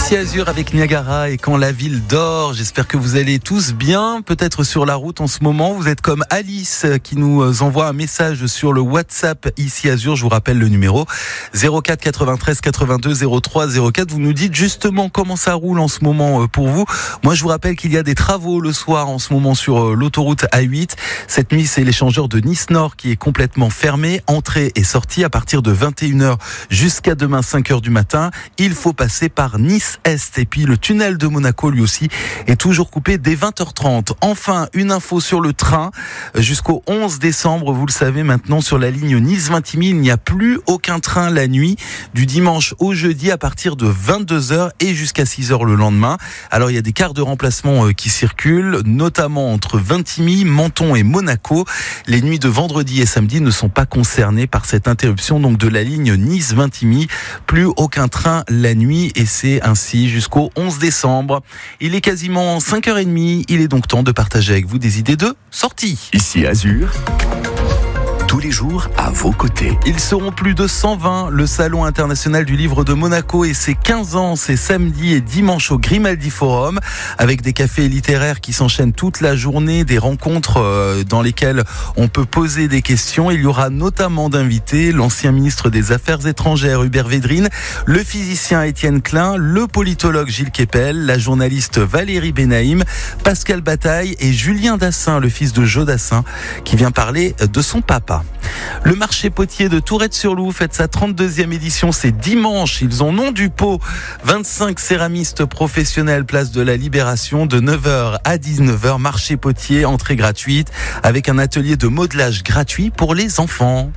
Ici Azur avec Niagara et Quand la ville dort. J'espère que vous allez tous bien, peut-être sur la route en ce moment. Vous êtes comme Alice qui nous envoie un message sur le WhatsApp Ici Azur. Je vous rappelle le numéro 04 93 82 03 04. Vous nous dites justement comment ça roule en ce moment pour vous. Moi je vous rappelle qu'il y a des travaux le soir en ce moment sur l'autoroute A8. Cette nuit c'est l'échangeur de Nice Nord qui est complètement fermé. Entrée et sortie à partir de 21h jusqu'à demain 5h du matin. Il faut passer par Nice-Est. Et puis le tunnel de Monaco, lui aussi, est toujours coupé dès 20h30. Enfin, une info sur le train. Jusqu'au 11 décembre, vous le savez maintenant, sur la ligne Nice-Vintimille, il n'y a plus aucun train la nuit, du dimanche au jeudi à partir de 22h et jusqu'à 6h le lendemain. Alors, il y a des cars de remplacement qui circulent, notamment entre Vintimille, Menton et Monaco. Les nuits de vendredi et samedi ne sont pas concernées par cette interruption donc de la ligne Nice-Vintimille. Plus aucun train la nuit et c'est ainsi jusqu'au 11 décembre. Il est quasiment 5h30, il est donc temps de partager avec vous des idées de sortie. Ici Azur, tous les jours à vos côtés. Ils seront plus de 120, le Salon international du livre de Monaco et ses 15 ans, c'est samedi et dimanche au Grimaldi Forum, avec des cafés littéraires qui s'enchaînent toute la journée, des rencontres dans lesquelles on peut poser des questions. Il y aura notamment d'invités l'ancien ministre des Affaires étrangères Hubert Védrine, le physicien Étienne Klein, le politologue Gilles Kepel, la journaliste Valérie Benaïm, Pascal Bataille et Julien Dassin, le fils de Joe Dassin, qui vient parler de son papa. Le marché potier de Tourette-sur-Loup fête sa 32e édition, c'est dimanche. Ils en ont du pot. 25 céramistes professionnels, place de la Libération, de 9h à 19h. Marché potier, entrée gratuite, avec un atelier de modelage gratuit pour les enfants.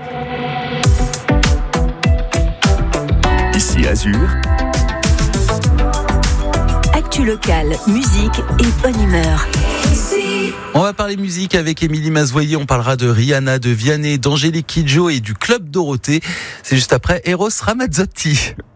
Ici Azur, actu locale, musique et bonne humeur. On va parler musique avec Émilie Mazoyer. On parlera de Rihanna, de Vianney, d'Angélique Kidjo et du Club Dorothée. C'est juste après Eros Ramazzotti.